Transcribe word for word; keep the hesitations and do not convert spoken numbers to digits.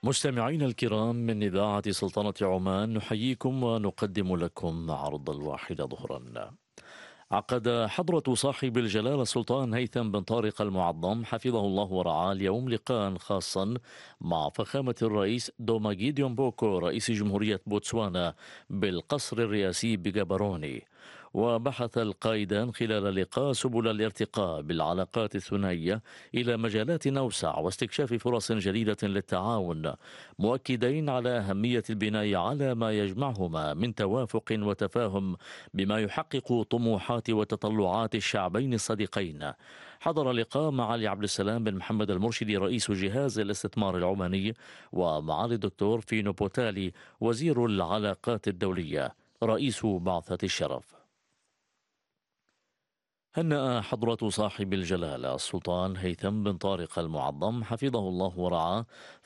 مستمعينا الكرام من إذاعة سلطنة عمان، نحييكم ونقدم لكم عرض الواحدة ظهرا. عقد حضرة صاحب الجلالة السلطان هيثم بن طارق المعظم حفظه الله ورعاه اليوم لقاء خاصا مع فخامة الرئيس دوماجيديون بوكو رئيس جمهورية بوتسوانا بالقصر الرئاسي بجابروني. وبحث القائدان خلال اللقاء سبل الارتقاء بالعلاقات الثنائية إلى مجالات أوسع واستكشاف فرص جديدة للتعاون، مؤكدين على أهمية البناء على ما يجمعهما من توافق وتفاهم بما يحقق طموحات وتطلعات الشعبين الصديقين. حضر اللقاء معالي عبد السلام بن محمد المرشدي رئيس جهاز الاستثمار العماني، ومعالي الدكتور فينو بوتالي وزير العلاقات الدولية رئيس بعثة الشرف. هنأ حضرة صاحب الجلالة السلطان هيثم بن طارق المعظم حفظه الله ورعاه